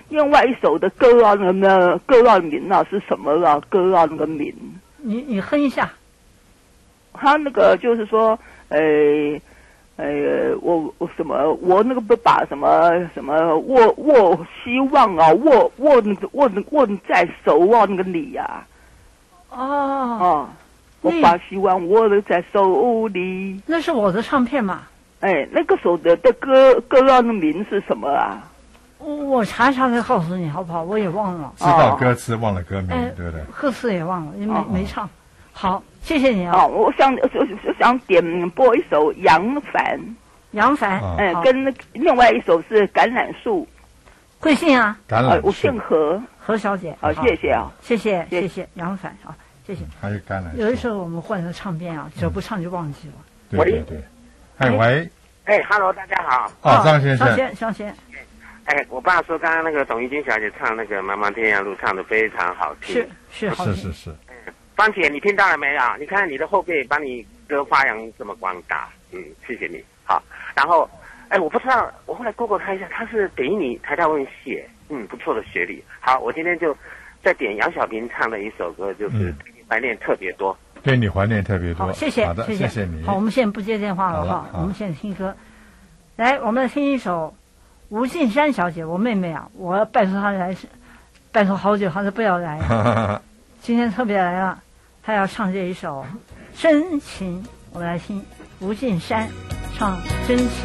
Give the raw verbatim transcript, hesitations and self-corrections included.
另外一首的歌啊，那个歌啊名啊是什么啊？歌啊那个名， 你你哼一下。 他那个就是说，呃，呃，我我什么，我那个不把什么什么握握希望啊，握握握握在手啊，那个你呀、 啊， 哦， 哦， 我把希望握在手里。 那是我的唱片嘛？ 哎，那个首的的歌歌啊的名是什么啊？ 我查一查再告诉你好不好？我也忘了。 知道歌词，忘了歌名， 哎， 对不对？ 歌词也忘了，也没、 哦、 没唱。好，谢谢你啊。 哦，我想就就想点播一首杨凡， 杨凡， 哎、呃，跟那另外一首是橄榄树。 贵姓啊？ 橄榄树、呃， 我姓何， 何小姐。 好，谢谢啊， 谢谢谢谢杨凡啊，谢谢。 还有橄榄树。 有的时候我们换成唱片啊，只要不唱就忘记了。 对对对。哎喂。 哎 ，Hello， 大家好。 哦，张先生。 张先，张先。 哎，我爸说刚刚那个董玉金小姐唱那个《茫茫天涯路》唱的非常好听。 是是好听。 是是是。 芳姐，你听到了没有？你看你的后辈把你歌发扬这么光大，嗯，谢谢你。好，然后，哎，我不知道，我后来 Google 看一下，他是北一女台大文系，嗯，不错的学历。好，我今天就再点杨小萍唱的一首歌，就是对你怀念特别多。 对你怀念特别多。 好，谢谢， 好的，谢谢你。 好，我们现在不接电话了哈，我们现在听歌。来，我们来听一首吴敬山小姐，我妹妹啊，我要拜托她来，拜托好久，她说不要来，今天特别来了。他要唱这一首《真情》，我们来听吴敬山唱《真情》。